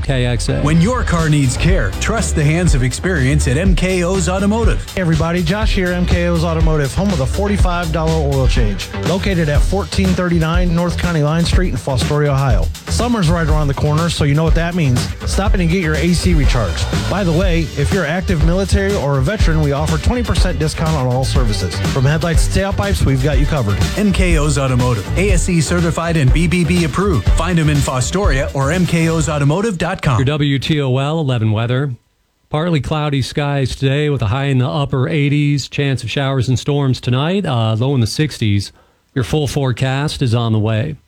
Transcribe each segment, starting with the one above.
WKXA. When your car needs care, trust the hands of experience at MKO's Automotive. Hey everybody, Josh here, MKO's Automotive, home of the $45 oil change. Located at 1439 North County Line Street in Fostoria, Ohio. Summer's right around the corner, so you know what that means. Stop in and get your AC recharged. By the way, if you're active military or a veteran, we offer 20% discount on all services. From headlights to tailpipes, we've got you covered. MKO's Automotive, ASE certified and BBB approved. Find them in Fostoria or mkosautomotive.com. Your WTOL 11 weather. Partly cloudy skies today with a high in the upper 80s. Chance of showers and storms tonight, low in the 60s. Your full forecast is on the way.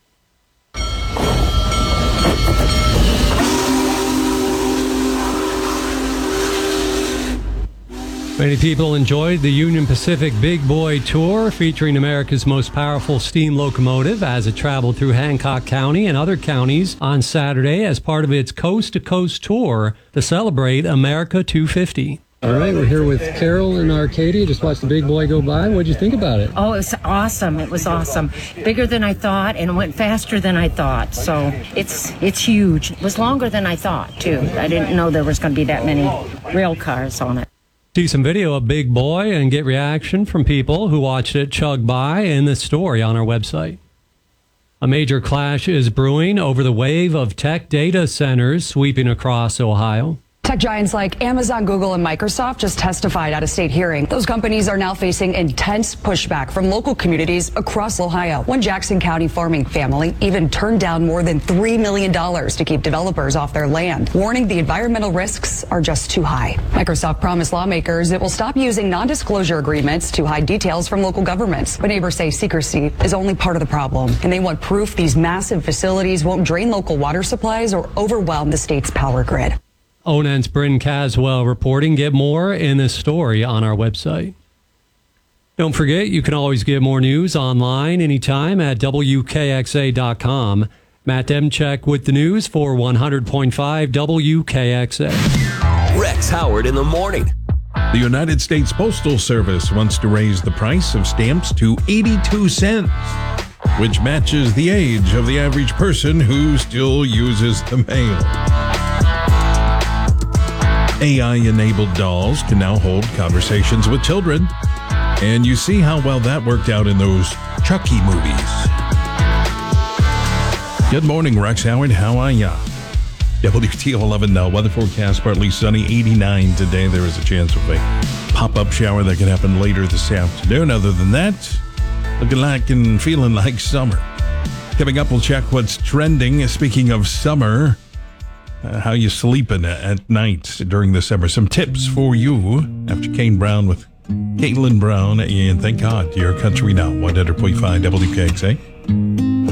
Many people enjoyed the Union Pacific Big Boy Tour, featuring America's most powerful steam locomotive as it traveled through Hancock County and other counties on Saturday as part of its coast-to-coast tour to celebrate America 250. All right, we're here with Carol in Arcadia. Just watched the Big Boy go by. What'd you think about it? Oh, it was awesome. It was awesome. Bigger than I thought, and it went faster than I thought. So it's huge. It was longer than I thought, too. I didn't know there was going to be that many rail cars on it. See some video of Big Boy and get reaction from people who watched it chug by in this story on our website. A major clash is brewing over the wave of tech data centers sweeping across Ohio. Tech giants like Amazon, Google, and Microsoft just testified at a state hearing. Those companies are now facing intense pushback from local communities across Ohio. One Jackson County farming family even turned down more than $3 million to keep developers off their land, warning the environmental risks are just too high. Microsoft promised lawmakers it will stop using non-disclosure agreements to hide details from local governments. But neighbors say secrecy is only part of the problem, and they want proof these massive facilities won't drain local water supplies or overwhelm the state's power grid. ONN's Bryn Caswell reporting. Get more in this story on our website. Don't forget, you can always get more news online anytime at WKXA.com. Matt Demchek with the news for 100.5 WKXA. Rex Howard in the morning. The United States Postal Service wants to raise the price of stamps to 82 cents, which matches the age of the average person who still uses the mail. AI-enabled dolls can now hold conversations with children, and you see how well that worked out in those Chucky movies. Good morning, Rex Howard. How are ya? WTO 11 now. Weather forecast partly sunny, 89 today. There is a chance of a pop-up shower that could happen later this afternoon. Other than that, looking like and feeling like summer. Coming up, we'll check what's trending. Speaking of summer, how you sleeping at night during the summer. Some tips for you after Kane Brown with Caitlin Brown. And thank God, your country now. 100.5 WKXA.